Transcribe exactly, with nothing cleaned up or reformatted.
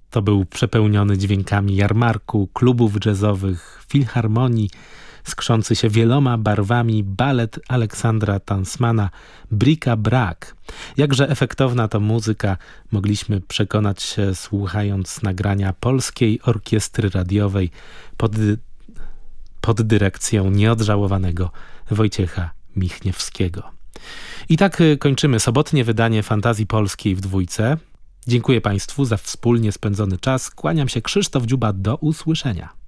To był przepełniony dźwiękami jarmarku, klubów jazzowych, filharmonii, skrzący się wieloma barwami balet Aleksandra Tansmana Bric-a-Brac. Jakże efektowna to muzyka mogliśmy przekonać się, słuchając nagrania Polskiej Orkiestry Radiowej pod, pod dyrekcją nieodżałowanego Wojciecha Michniewskiego. I tak kończymy sobotnie wydanie Fantazji Polskiej w dwójce. Dziękuję Państwu za wspólnie spędzony czas. Kłaniam się, Krzysztof Dziuba, do usłyszenia.